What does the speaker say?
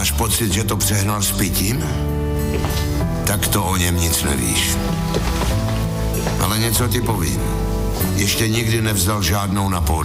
Máš pocit, že to přehnal s pitím? Tak to o něm nic nevíš. Ale něco ti povím. Ještě nikdy nevzdal žádnou na pódiu.